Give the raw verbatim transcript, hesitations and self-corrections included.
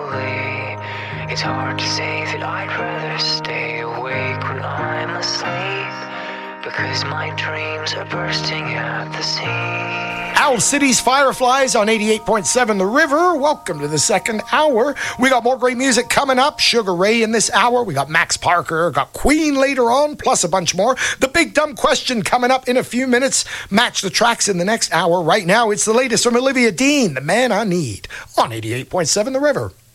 slowly. It's hard to say that I'd rather stay awake when I'm asleep, because my dreams are bursting at the seams. Owl City's Fireflies on eighty-eight point seven The River. Welcome to the second hour. We got more great music coming up. Sugar Ray in this hour. We got Max Parker, got Queen later on, plus a bunch more. The Big Dumb Question coming up in a few minutes. Match the tracks in the next hour. Right now, it's the latest from Olivia Dean, The Man I Need, on eighty-eight point seven The River.